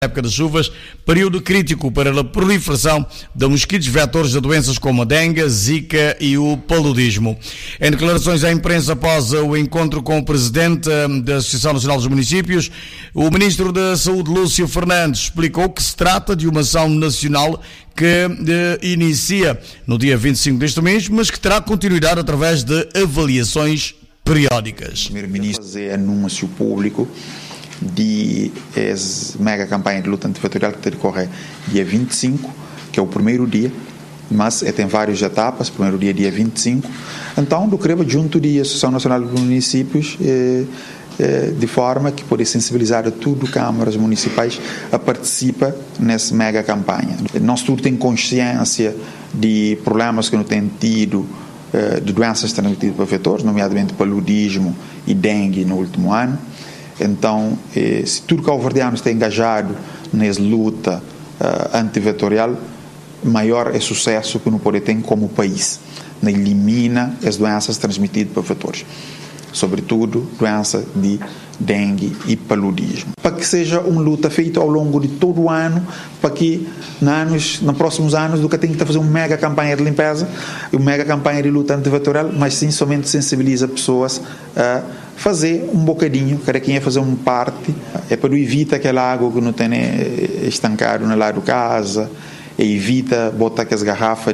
época das chuvas, período crítico para a proliferação de mosquitos vetores de doenças como a dengue, zika e o paludismo. Em declarações à imprensa após o encontro com o presidente da Associação Nacional dos Municípios, o ministro da Saúde, Lúcio Fernandes, explicou que se trata de uma ação nacional que inicia no dia 25 deste mês, mas que terá continuidade através de avaliações periódicas. O primeiro-ministro fazer anúncio público de mega campanha de luta antivetorial que decorre dia 25, que é o primeiro dia, mas tem várias etapas. O primeiro dia 25. Então, do CREBA, junto da Associação Nacional dos Municípios, de forma que poder sensibilizar a tudo câmaras municipais a participar nessa mega campanha. Nós tudo tem consciência de problemas que não tem tido de doenças transmitidas por vetores, nomeadamente paludismo e dengue no último ano. Então, se tudo Cabo Verdeano está engajado nessa luta antivetorial, maior é o sucesso que não pode ter como país. Elimina as doenças transmitidas por vetores, sobretudo doença de dengue e paludismo. Para que seja uma luta feita ao longo de todo o ano, para que nos próximos anos nunca tenha que fazer uma mega campanha de limpeza, uma mega campanha de luta antivetorial, mas sim somente sensibiliza pessoas a fazer um bocadinho, cada quem é fazer uma parte, é para evitar aquela água que não tem estancado na lado da casa, evita botar aquelas garrafas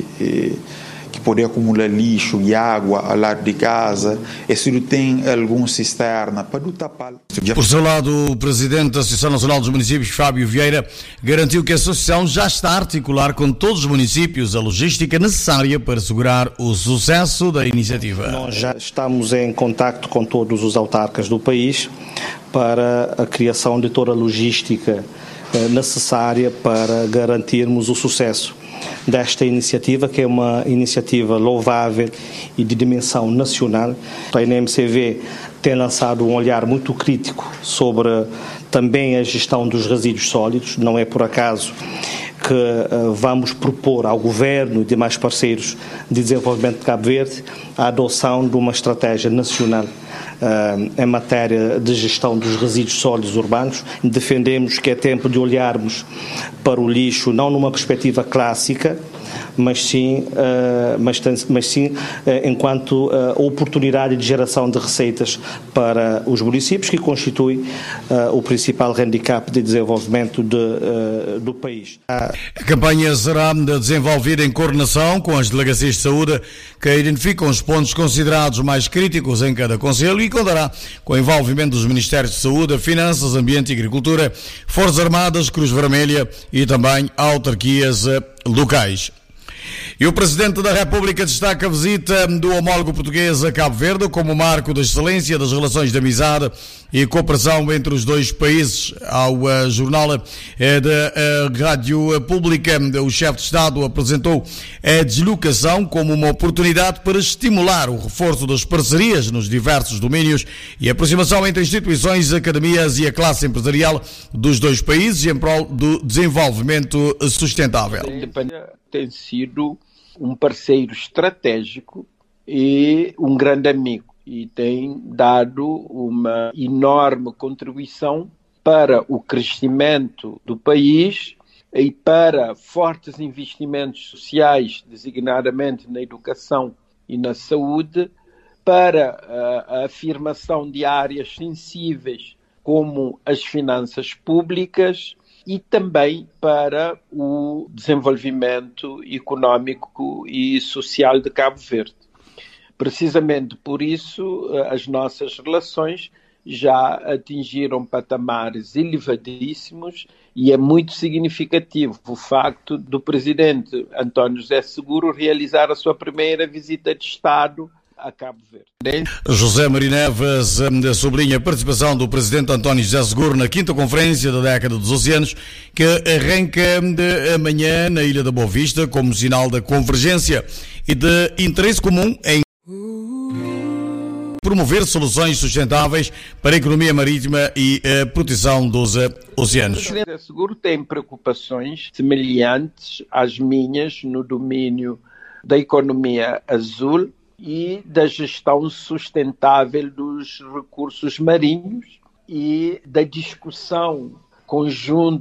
que poder acumular lixo e água ao lado de casa, e se não tem algum cisterna para não tapar. Por seu lado, o presidente da Associação Nacional dos Municípios, Fábio Vieira, garantiu que a associação já está a articular com todos os municípios a logística necessária para assegurar o sucesso da iniciativa. Nós já estamos em contacto com todos os autarcas do país para a criação de toda a logística necessária para garantirmos o sucesso desta iniciativa, que é uma iniciativa louvável e de dimensão nacional. A NMCV tem lançado um olhar muito crítico sobre também a gestão dos resíduos sólidos. Não é por acaso que vamos propor ao Governo e demais parceiros de desenvolvimento de Cabo Verde a adoção de uma estratégia nacional em matéria de gestão dos resíduos sólidos urbanos. Defendemos que é tempo de olharmos para o lixo não numa perspectiva clássica, mas sim enquanto oportunidade de geração de receitas para os municípios, que constitui o principal handicap de desenvolvimento do país. A campanha será desenvolvida em coordenação com as delegacias de saúde, que identificam os pontos considerados mais críticos em cada concelho, e contará com o envolvimento dos Ministérios de Saúde, Finanças, Ambiente e Agricultura, Forças Armadas, Cruz Vermelha e também autarquias locais. E o Presidente da República destaca a visita do homólogo português a Cabo Verde como marco da excelência das relações de amizade e cooperação entre os dois países. Ao jornal da Rádio Pública, o chefe de Estado apresentou a deslocação como uma oportunidade para estimular o reforço das parcerias nos diversos domínios e a aproximação entre instituições, academias e a classe empresarial dos dois países em prol do desenvolvimento sustentável. Tem sido um parceiro estratégico e um grande amigo, e tem dado uma enorme contribuição para o crescimento do país e para fortes investimentos sociais, designadamente na educação e na saúde, para a afirmação de áreas sensíveis como as finanças públicas e também para o desenvolvimento económico e social de Cabo Verde. Precisamente por isso, as nossas relações já atingiram patamares elevadíssimos, e é muito significativo o facto do presidente António José Seguro realizar a sua primeira visita de Estado a Cabo Verde. José Maria Neves sublinha a participação do presidente António José Seguro na 5ª Conferência da Década dos Oceanos, que arranca amanhã na Ilha da Boa Vista, como sinal da convergência e de interesse comum em promover soluções sustentáveis para a economia marítima e a proteção dos oceanos. O presidente Seguro tem preocupações semelhantes às minhas no domínio da economia azul e da gestão sustentável dos recursos marinhos e da discussão conjunto